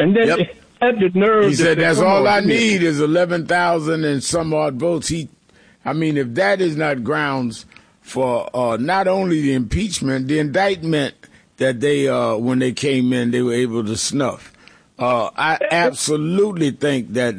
And then had the nerve. He said, that's all I need is 11,000 and some odd votes. If that is not grounds for not only the impeachment, the indictment that they, when they came in, they were able to snuff. I absolutely think that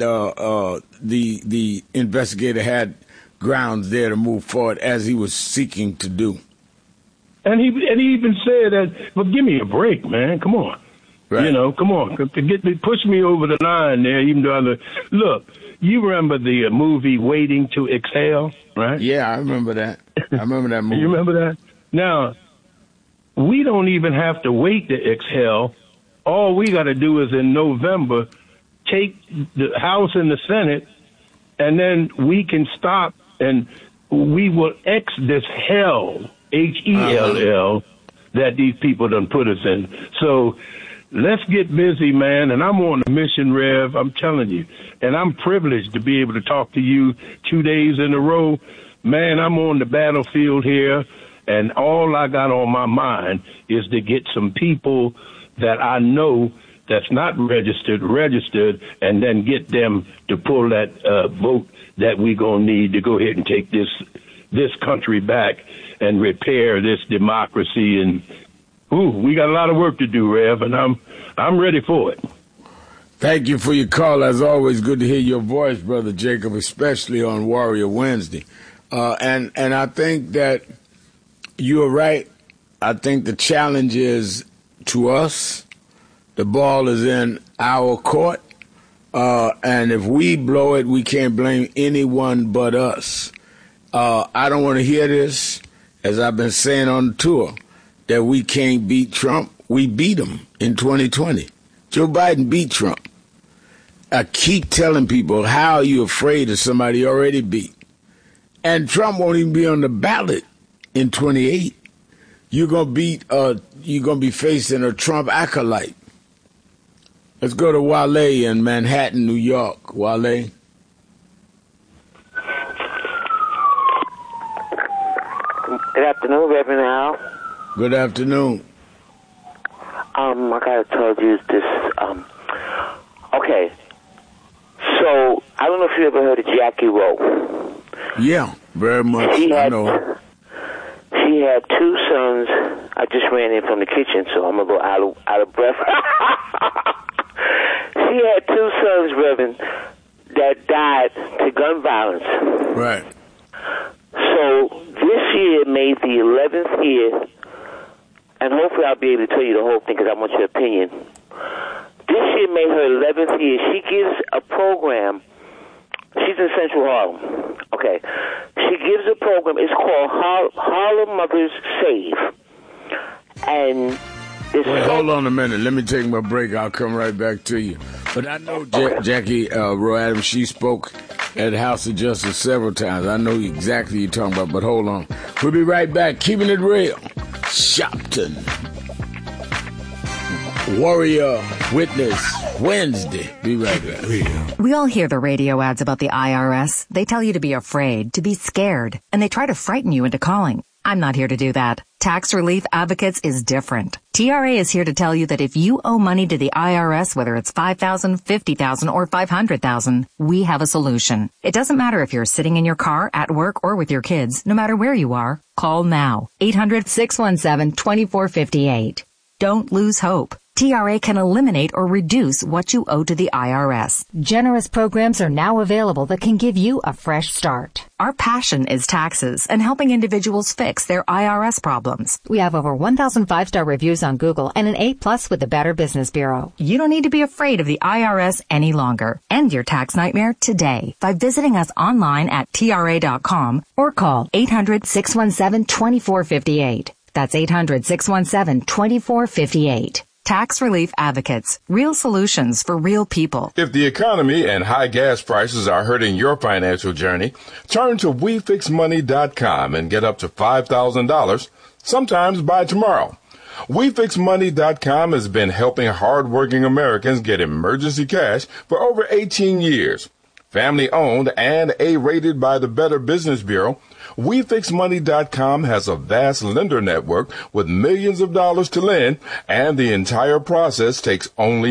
the investigator had grounds there to move forward as he was seeking to do. And he even said that, well, give me a break, man. Come on. Right. Come on. Push me over the line there, even though look, you remember the movie Waiting to Exhale, right? Yeah, I remember that. I remember that movie. You remember that? Now, we don't even have to wait to exhale. All we got to do is in November take the House and the Senate, and then we can stop and we will X this hell, Hell, that these people done put us in. So let's get busy, man. And I'm on a mission, Rev. I'm telling you. And I'm privileged to be able to talk to you 2 days in a row. Man, I'm on the battlefield here, and all I got on my mind is to get some people that I know that's not registered, and then get them to pull that vote that we're going to need to go ahead and take this country back and repair this democracy. And we got a lot of work to do, Rev, and I'm ready for it. Thank you for your call. As always, good to hear your voice, Brother Jacob, especially on Warrior Wednesday. And I think that you're right. I think the challenge is to us. The ball is in our court. And if we blow it, we can't blame anyone but us. I don't want to hear this, as I've been saying on the tour, that we can't beat Trump. We beat him in 2020. Joe Biden beat Trump. I keep telling people, how are you afraid of somebody you already beat? And Trump won't even be on the ballot in 28. You're gonna be facing a Trump acolyte. Let's go to Wale in Manhattan, New York. Wale. Good afternoon, Reverend Al. Good afternoon. I gotta tell you this. Okay. So I don't know if you ever heard of Jackie Rowe. Yeah, very much. I know. She had two sons. I just ran in from the kitchen, so I'm a little out of breath. She had two sons, Reverend, that died to gun violence. Right. So this year made the 11th year, and hopefully I'll be able to tell you the whole thing because I want your opinion. This year made her 11th year. She gives a program. She's in Central Harlem. Okay. She gives a program. It's called Harlem Mothers Save. And wait, hold on a minute. Let me take my break. I'll come right back to you. But I know Jackie Rowe Adams, she spoke at the House of Justice several times. I know exactly what you're talking about, but hold on. We'll be right back. Keeping it real. Shopton. Warrior Witness Wednesday. Be right back. We all hear the radio ads about the IRS. They tell you to be afraid, to be scared, and they try to frighten you into calling. I'm not here to do that. Tax Relief Advocates is different. TRA is here to tell you that if you owe money to the IRS, whether it's $5,000, $50,000, or $500,000, we have a solution. It doesn't matter if you're sitting in your car, at work, or with your kids. No matter where you are, call now. 800-617-2458. Don't lose hope. TRA can eliminate or reduce what you owe to the IRS. Generous programs are now available that can give you a fresh start. Our passion is taxes and helping individuals fix their IRS problems. We have over 1,000 5-star reviews on Google and an A+ with the Better Business Bureau. You don't need to be afraid of the IRS any longer. End your tax nightmare today by visiting us online at TRA.com or call 800-617-2458. That's 800-617-2458. Tax Relief Advocates. Real solutions for real people. If the economy and high gas prices are hurting your financial journey, turn to WeFixMoney.com and get up to $5,000, sometimes by tomorrow. WeFixMoney.com has been helping hardworking Americans get emergency cash for over 18 years. Family owned and A-rated by the Better Business Bureau, WeFixMoney.com has a vast lender network with millions of dollars to lend, and the entire process takes only